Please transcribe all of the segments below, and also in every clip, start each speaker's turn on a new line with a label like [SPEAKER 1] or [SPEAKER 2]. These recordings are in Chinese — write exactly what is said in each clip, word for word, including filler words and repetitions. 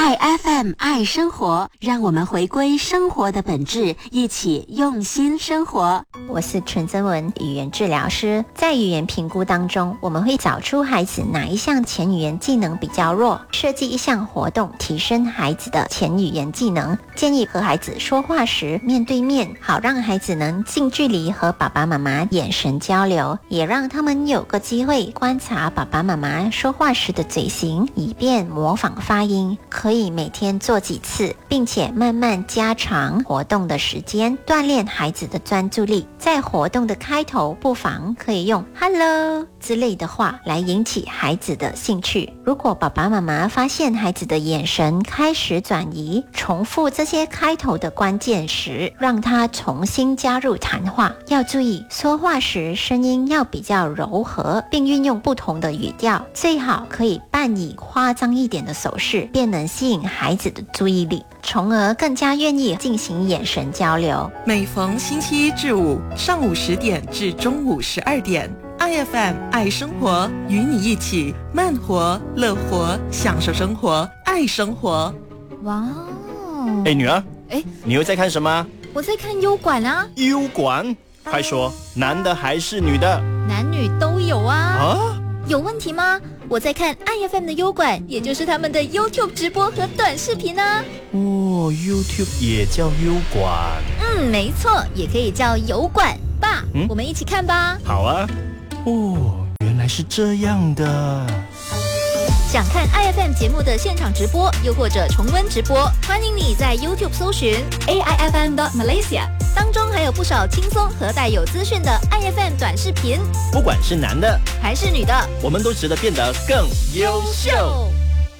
[SPEAKER 1] 爱 F M 爱生活，让我们回归生活的本质，一起用心生活。
[SPEAKER 2] 我是陈增文，语言治疗师。在语言评估当中，我们会找出孩子哪一项前语言技能比较弱，设计一项活动提升孩子的前语言技能。建议和孩子说话时面对面，好让孩子能近距离和爸爸妈妈眼神交流，也让他们有个机会观察爸爸妈妈说话时的嘴型，以便模仿发音。可以每天做几次，并且慢慢加长活动的时间，锻炼孩子的专注力。在活动的开头，不妨可以用 Hello 之类的话来引起孩子的兴趣。如果爸爸妈妈发现孩子的眼神开始转移，重复这些开头的关键时，让他重新加入谈话。要注意，说话时声音要比较柔和，并运用不同的语调，最好可以扮以夸张一点的手势，便能吸引孩子的注意力，从而更加愿意进行眼神交流。
[SPEAKER 3] 每逢星期一至五上午十点至中午十二点， I F M 爱生活，与你一起慢活乐活，享受生活，爱生活。
[SPEAKER 4] 哇哦！
[SPEAKER 5] 哎，女儿，
[SPEAKER 4] 哎，
[SPEAKER 5] 你又在看什么？
[SPEAKER 4] 我在看优管啊。
[SPEAKER 5] 优管？快说，男的还是女的？
[SPEAKER 4] 男女都有啊。
[SPEAKER 5] 啊？
[SPEAKER 4] 有问题吗？我在看 I F M 的优管，也就是他们的 YouTube 直播和短视频啊。
[SPEAKER 5] 哦 ，YouTube 也叫优管。
[SPEAKER 4] 嗯，没错，也可以叫油管。爸，嗯、我们一起看吧。
[SPEAKER 5] 好啊。哦，原来是这样的。
[SPEAKER 4] 想看 I F M 节目的现场直播，又或者重温直播，欢迎你在 YouTube 搜寻 A I F M Malaysia， 当中还有不少轻松和带有资讯的 I F M 短视频。
[SPEAKER 5] 不管是男的
[SPEAKER 4] 还是女的，
[SPEAKER 5] 我们都值得变得更优秀。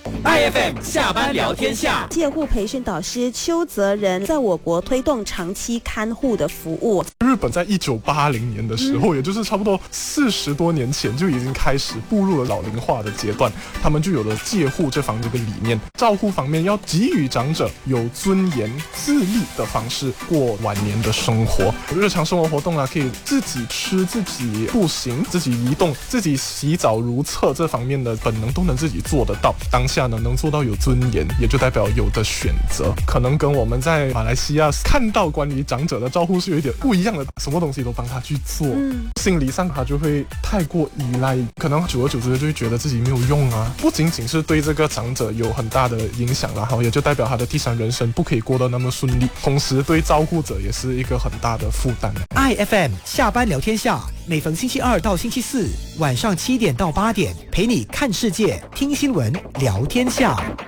[SPEAKER 6] I F M 下班聊天下，
[SPEAKER 7] 介护培训导师邱泽仁在我国推动长期看护的服务。
[SPEAKER 8] 日本在一九八零年的时候，嗯、也就是差不多四十多年前就已经开始步入了老龄化的阶段，他们就有了介护这方这个理念。照护方面要给予长者有尊严、自立的方式过晚年的生活。日常生活活动啊，可以自己吃、自己步行、自己移动、自己洗澡如厕这方面的本能都能自己做得到。当下呢，能做到有尊严，也就代表有的选择，可能跟我们在马来西亚看到关于长者的照护是有一点不一样的，什么东西都帮他去做，嗯、心理上他就会太过依赖，可能久而久之就会觉得自己没有用啊。不仅仅是对这个长者有很大的影响啦，也就代表他的第三人生不可以过得那么顺利，同时对照顾者也是一个很大的负担。
[SPEAKER 6] I F M 下班聊天下，每逢星期二到星期四晚上七点到八点，陪你看世界、听新闻、聊天下。